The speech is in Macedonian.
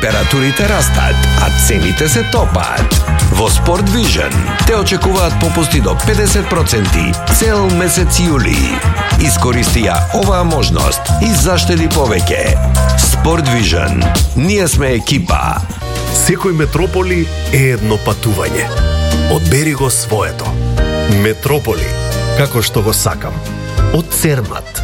Температурите растат, а цените се топаат. Во Sport Vision те очекуваат попусти до 50% цел месец јули. Искористи ја оваа можност и заштеди повеќе. Sport Vision. Ние сме екипа. Секој Метрополи е едно патување. Одбери го своето. Метрополи, како што го сакам. Од Цермат.